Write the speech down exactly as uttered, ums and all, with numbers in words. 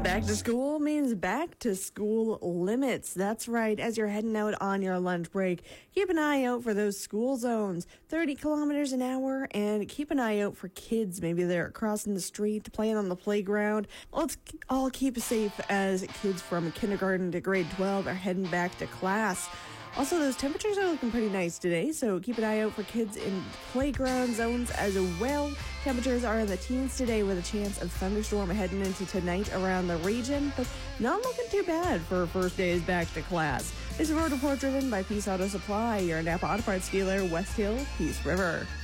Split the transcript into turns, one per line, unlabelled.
Back to school means back to school limits. That's right. As you're heading out on your lunch break, keep an eye out for those school zones, thirty kilometers an hour, and keep an eye out for kids. Maybe they're crossing the street, playing on the playground. Let's all keep safe as kids from kindergarten to grade twelve are heading back to class. Also, those temperatures are looking pretty nice today, so keep an eye out for kids in playground zones as well. Temperatures are in the teens today with a chance of thunderstorm heading into tonight around the region, but not looking too bad for first days back to class. This is a road report driven by Peace Auto Supply, your Napa Auto Parts dealer, West Hill, Peace River.